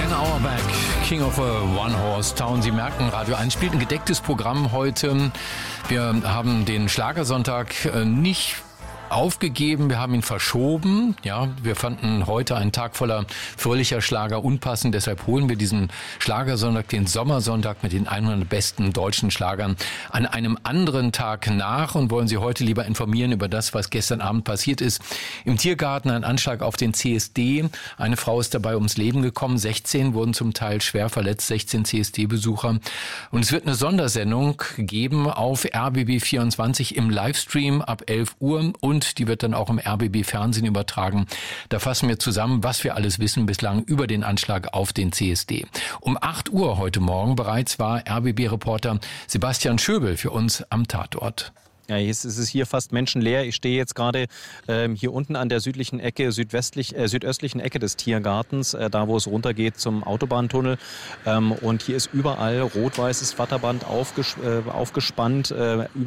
An Auerbach, King of a One-Horse Town. Sie merken, Radio 1 spielt ein gedecktes Programm heute. Wir haben den Schlagersonntag nicht aufgegeben, wir haben ihn verschoben. Ja, wir fanden heute einen Tag voller fröhlicher Schlager unpassend, deshalb holen wir diesen Schlagersonntag, den Sommersonntag mit den 100 besten deutschen Schlagern an einem anderen Tag nach und wollen Sie heute lieber informieren über das, was gestern Abend passiert ist. Im Tiergarten ein Anschlag auf den CSD. Eine Frau ist dabei ums Leben gekommen, 16 wurden zum Teil schwer verletzt, 16 CSD-Besucher. Und es wird eine Sondersendung geben auf RBB24 im Livestream ab 11 Uhr und die wird dann auch im RBB-Fernsehen übertragen. Da fassen wir zusammen, was wir alles wissen bislang über den Anschlag auf den CSD. Um 8 Uhr heute Morgen bereits war RBB-Reporter Sebastian Schöbel für uns am Tatort. Ja, jetzt ist es hier fast menschenleer. Ich stehe jetzt gerade hier unten an der südlichen Ecke, südöstlichen Ecke des Tiergartens, da wo es runtergeht zum Autobahntunnel. Und hier ist überall rot-weißes Flatterband aufgespannt.